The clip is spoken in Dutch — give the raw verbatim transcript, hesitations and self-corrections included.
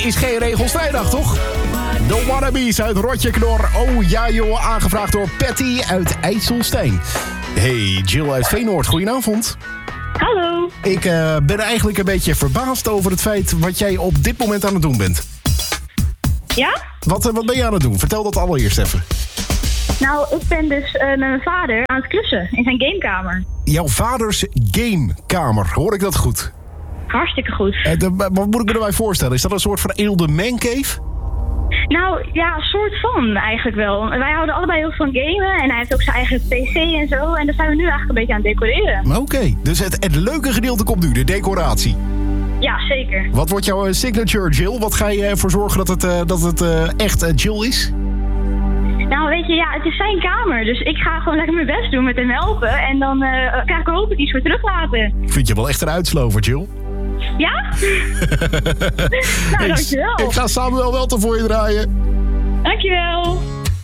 is geen regelsvrijdag, toch? De Wannabes uit Rotje Knor. Oh ja joh, aangevraagd door Patty uit IJsselstein. Hey, Jill uit Veenoord, goedenavond. Hallo. Ik uh, ben eigenlijk een beetje verbaasd over het feit wat jij op dit moment aan het doen bent. Ja? Wat, uh, wat ben je aan het doen? Vertel dat allereerst even. Nou, ik ben dus uh, met mijn vader aan het klussen in zijn gamekamer. Jouw vaders gamekamer, hoor ik dat goed? Hartstikke goed. Uh, de, wat moet ik me erbij voorstellen? Is dat een soort van eelde mancave? Nou, ja, soort van eigenlijk wel. Wij houden allebei heel veel van gamen en hij heeft ook zijn eigen pc en zo. En daar zijn we nu eigenlijk een beetje aan het decoreren. Oké, okay, dus het, het leuke gedeelte komt nu, de decoratie. Ja, zeker. Wat wordt jouw signature, Jill? Wat ga je ervoor zorgen dat het, uh, dat het uh, echt uh, Jill is? Nou, weet je, ja, het is zijn kamer. Dus ik ga gewoon lekker mijn best doen met hem helpen. En dan uh, krijg ik hopelijk iets voor terug laten. Vind je wel echt een uitslover, Jill? Ja? Nou, dankjewel. Ik ga Samuel wel te voor je draaien. Dankjewel.